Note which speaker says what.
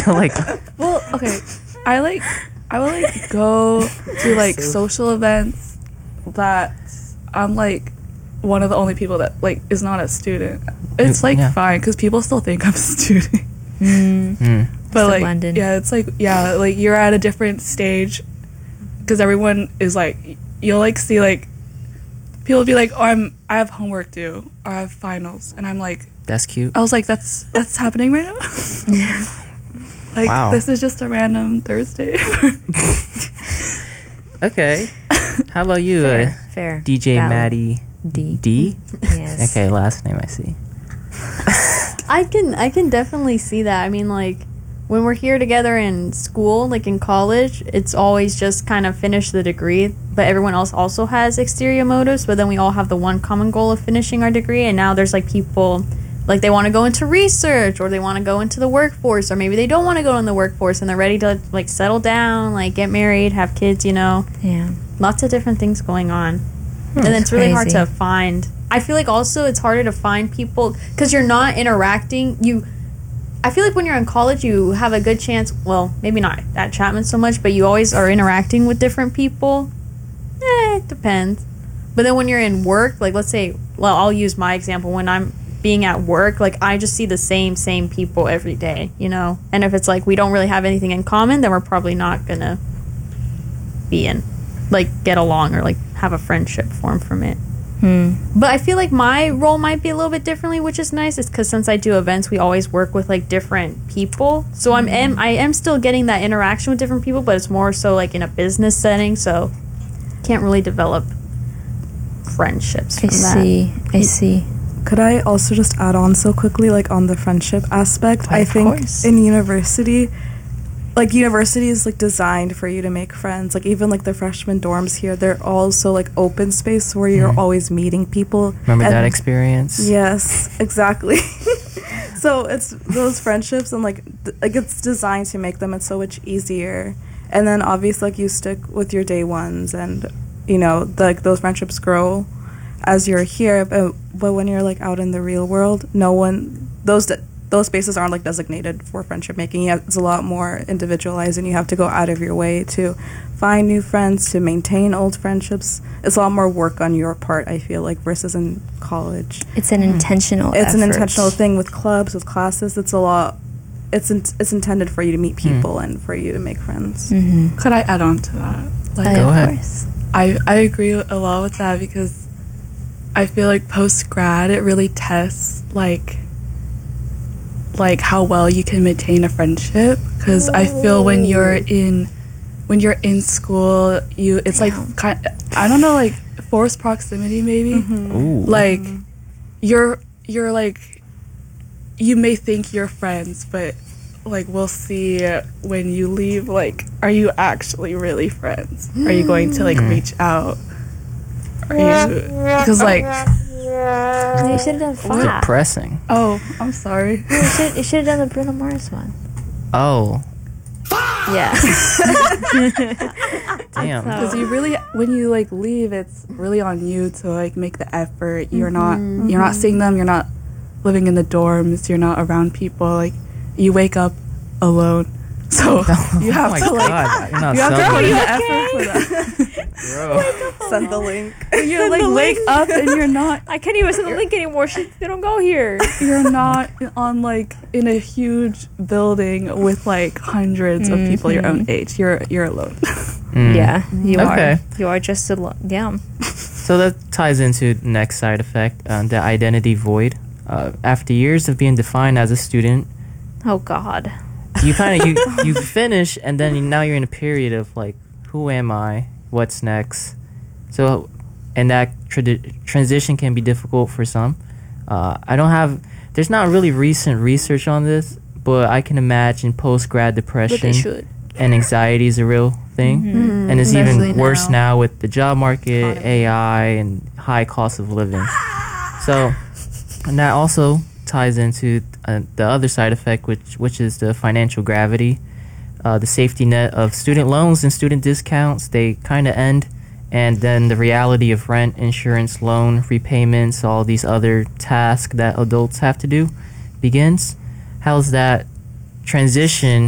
Speaker 1: Like,
Speaker 2: Well, okay. I will like go to like social events that I'm like one of the only people that like is not a student. It's like fine because people still think I'm a student. But like London. Yeah, it's like like you're at a different stage because everyone is like you'll like see like people be like, oh, I have homework due or I have finals, and I'm like,
Speaker 1: that's cute.
Speaker 2: I was like, that's happening right now. Like, wow. This is just a random Thursday.
Speaker 1: Okay. How about you,
Speaker 3: fair.
Speaker 1: DJ Valid. Maddie D?
Speaker 3: Yes.
Speaker 1: Okay, last name I see.
Speaker 4: I can definitely see that. I mean, like, when we're here together in school, like in college, it's always just kind of finish the degree, but everyone else also has exterior motives, but then we all have the one common goal of finishing our degree, and now there's like people like they want to go into research or they want to go into the workforce, or maybe they don't want to go in the workforce and they're ready to like settle down, like get married, have kids, you know.
Speaker 3: Yeah.
Speaker 4: Lots of different things going on. And it's really hard to find. I feel like also it's harder to find people because you're not interacting. I feel like when you're in college, you have a good chance, well, maybe not at Chapman so much, but you always are interacting with different people. It depends. But then when you're in work, like let's say, well, I'll use my example. When I'm being at work, like I just see the same people every day, you know? And if it's like we don't really have anything in common, then we're probably not going to get along or like have a friendship form from it. But I feel like my role might be a little bit differently, which is nice. It's because since I do events, we always work with like different people. So I am still getting that interaction with different people, but it's more so like in a business setting. So can't really develop friendships from that.
Speaker 3: I see.
Speaker 2: Could I also just add on so quickly, like on the friendship aspect? I think in university, like university is like designed for you to make friends. Like even like the freshman dorms here, they're also like open space where you're always meeting people.
Speaker 1: Remember that experience?
Speaker 2: Yes, exactly. So it's those friendships and like it's designed to make them so much easier. And then obviously like you stick with your day ones, and you know like those friendships grow as you're here. But when you're like out in the real world, those spaces aren't like designated for friendship making. It's a lot more individualized, and you have to go out of your way to find new friends, to maintain old friendships. It's a lot more work on your part, I feel like, versus in college.
Speaker 3: It's an intentional
Speaker 2: It's
Speaker 3: effort.
Speaker 2: an intentional thing with clubs, with classes. It's a lot. It's intended for you to meet people and for you to make friends. Could I add on to that?
Speaker 3: Like,
Speaker 1: go ahead.
Speaker 3: Course.
Speaker 2: I agree a lot with that, because I feel like post-grad, it really tests like how well you can maintain a friendship, because I feel when you're in school, it's like I don't know, like forced proximity maybe. Like you're like, you may think you're friends, but like we'll see when you leave, like are you actually really friends? Are you going to like reach out? Are you, because like
Speaker 3: You should have done Flat.
Speaker 1: Depressing.
Speaker 2: Oh, I'm sorry.
Speaker 3: You should have done the Bruno Mars one.
Speaker 1: Oh.
Speaker 3: Yeah.
Speaker 1: Damn.
Speaker 2: Because you really, when you like leave, it's really on you to like make the effort. You're not seeing them. You're not living in the dorms. You're not around people. Like you wake up alone, so you have to like
Speaker 1: God.
Speaker 2: you have to put in the effort for that.
Speaker 1: Bro.
Speaker 2: Send the link. You like wake up and you're not.
Speaker 3: I can't even send the link anymore. They don't go here.
Speaker 2: You're not on like in a huge building with like hundreds of people your own age. You're alone.
Speaker 3: Yeah, you
Speaker 1: Okay.
Speaker 3: are. You are just alone. Yeah.
Speaker 1: So that ties into the next side effect, the identity void. After years of being defined as a student,
Speaker 3: Oh God.
Speaker 1: you kind of you finish, and then now you're in a period of like, who am I? What's next? So, and that transition can be difficult for some. There's not really recent research on this, but I can imagine post-grad depression
Speaker 3: But they should.
Speaker 1: and anxiety is a real thing. And it's
Speaker 4: Especially
Speaker 1: even worse
Speaker 4: now.
Speaker 1: now with the job market, AI, and high cost of living. So, and that also ties into the other side effect, which is the financial gravity. The safety net of student loans and student discounts, they kind of end, and then the reality of rent, insurance, loan repayments, all these other tasks that adults have to do begins. How's that transition